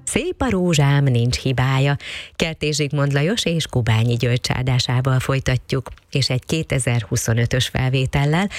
Szép a rózsám, nincs hibája. Kertész Zsigmond Lajos és Kubányi György csárdásával folytatjuk, és egy 2025-ös felvétellel,